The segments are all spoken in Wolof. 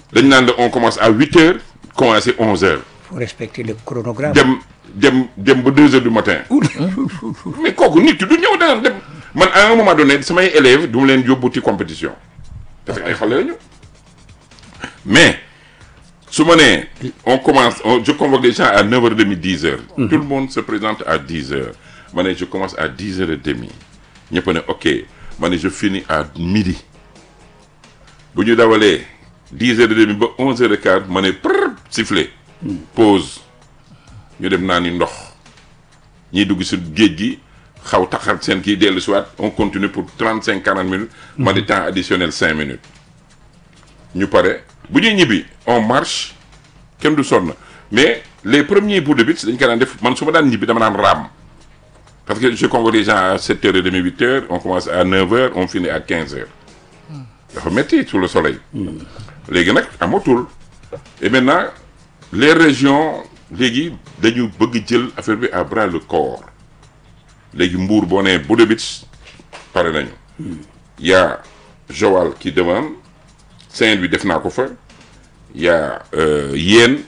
dañ naan la on commence à 8h commencé 11h. faut respecter le chronogramme. dem ba 2h du matin. mais kooku nit ki du ñëw dana dem man à un moment donné samay élèves du ma leen yóbbu ci compétition parce que ay xale lañu mais su ma nee je convoque les gens à 9h30 10h. Tout le monde se présente à 10h. ma ne je commence à 10h30 ñëpp ne ok ma ne je finis à midi bu ñu dawalee 10h30 ba 11h15 ma ne sifflet. pause ñu dem naa ni ndox ñiy dugg si géej gi xaw taxal seen kii dellu si waat on continue pour 35-40 minutes. ma di temps additionnel 5 minutes. ñu pare bu ñuy ñibbi on marche kenn du sonn mais les premiers bouts de bits dañ ko daan def man su ma daan ñibbi dama daan raam parce que je convoque les gens à 7h30 8h on commence à 9h on finit à 15h. dafa métti sous le soleil. léegi nag amatul et maintenant les régions léegi dañu bëgg jël affaire bi à bras le corps léegi Mbour boo nee Bout de Beach pare nañu. y a Joal qui demande Saint-Louis def naa ko fa y a Yène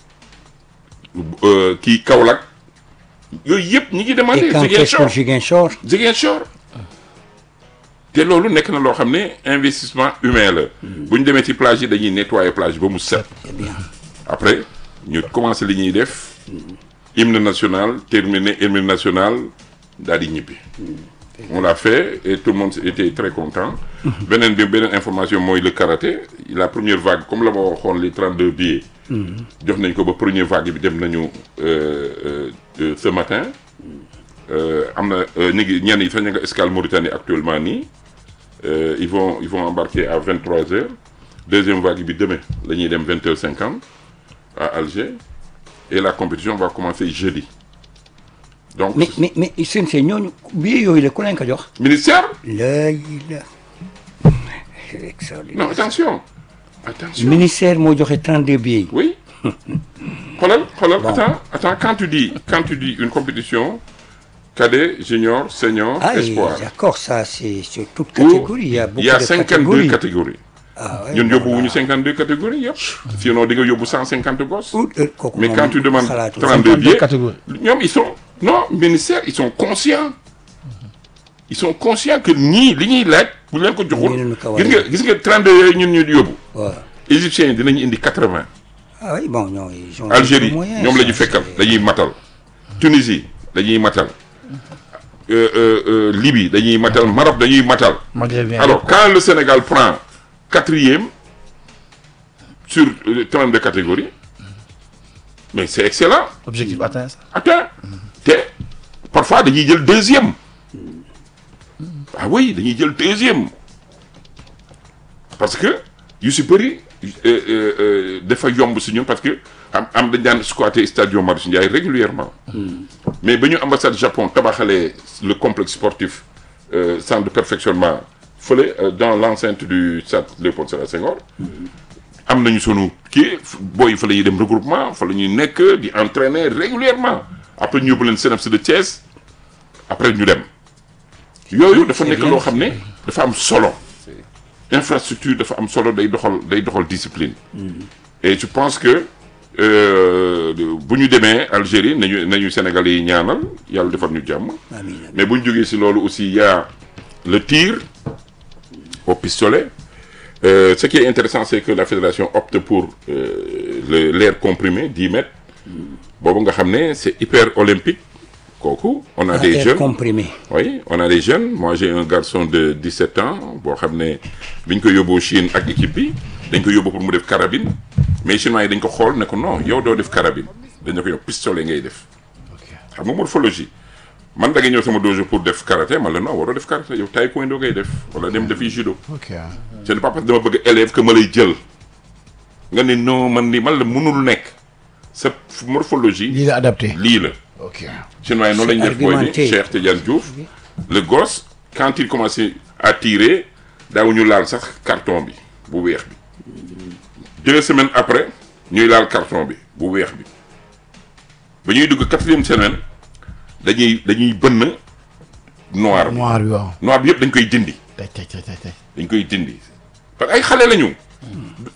kii Kaolack yooyu yëpp ñi ngi demandé. Ziguinchor. te loolu nekk na loo xam ne investissement humain la. bu ñu demee ci plage yi dañuy nettoyer plage ba mu set. après ñu commencé li ñuy def. hymne national terminé hymne national daal di ñibbi. on l'a fait et tout le monde était très content. beneen information mooy le karaté la première vague comme la ma waxoon les 32 billets. jox nañ ko ba première vague bi dem nañu ce matin. am na ñu ngi ñenn yi sax ñu nga escale Mauritanie actuellement nii. ils vont embarquer à 23h. deuxième vague bi demain la ñuy dem 20h50 à Alger et la compétition va commencer jeudi. donc mais seen ñooñu billet yooyu la ku leen ko jox. ministère. extraordinaire. non attention. ministère moo joxe 32 billets. oui. xoolal. Bon. attends quand tu dis une compétition. cadet junior senior espoir. D'accord, ça c'est toute catégorie. Il y a beaucoup de 52 catégories. ah ouais, ñun yóbbuwuñu 52 catégories yëpp. sinon di nga yóbbu 150 gosses. mais quand tu demandes 32 billets ñoom ministère ils sont conscients. ils sont conscients que ñii li ñuy laaj bu leen ko joxul. gis nga 32 yooyu ñun ñu yóbbu. waaw égyptiens yi dinañu indi 80. ah oui bon ñoom ils ont Algérie ñoom la ñu fekkal dañuy matal. Tunisie dañuy matal. Libye dañuy matal Maroc dañuy matal. Alors quand le Sénégal prend 4e sur 32 catégories mais c'est excellent. Objectif atteint ça. te parfois dañuy jël 2e. ah oui dañuy jël 2e parce que yu si bëri dafa yomb si ñun parce que am dañ daan squatter stade Marius Ndiaye régulièrement. mais ba ñu ambassade Japon tabaxalee le complexe sportif centre de perfectionnement fële dans l'enceinte du stade Léopold Sédar Senghor. am nañu sunu kii booy fa la ñuy dem regroupement fa la ñuy nekk di entraîner régulièrement après ñu yóbbu leen CNEPS de Thiès après ñu dem. yooyu dafa nekk loo xam ne dafa am solo. infrastructure dafa am solo day doxal discipline. et je pense que bu ñu demee Algérie nañu Sénégalais yi ñaanal yàlla defal ñu jàmm. mais bu ñu jógee si loolu aussi y a le tir au pistolet. Ce qui est intéressant c'est que la fédération opte pour l'air comprimé 10 mètres. boobu nga xam ne c'est hyper olympique. kooku on a des jeunes comprimé. oui on a des jeunes moi j'ai un garçon de 17 ans boo xam ne biñ ko yóbboo Chine ak équipe bi dañ ko yóbbu pour mu def carabine mais chinois yi dañ ko xool ne ko non yow doo def carabine dañ ko yow pistolet ngay def. xam nga morphologie man da nga ñëw sama dojo pour def karaté man la non waroo def karaté yow taekwondo ngay def wala dem defi judo. ce n'est pas parce que dama bëgg élève que ma lay jël nga ne non man la mënul nekk sa morphologie. lii la adapté lii la. ok chinois yi noonu lañu def booy bi Cheikh Tidiane Diouf le gosse quand il commençait à tirer daawuñu laal sax carton bi bu weex bi 2 semaines après ñuy laal carton bi bu weex bi ba ñuy dugg 4e semaine dañuy bënn noir bi waaw noir bi yëpp dañ koy dindi tey dañ koy dindi parce que ay xale lañu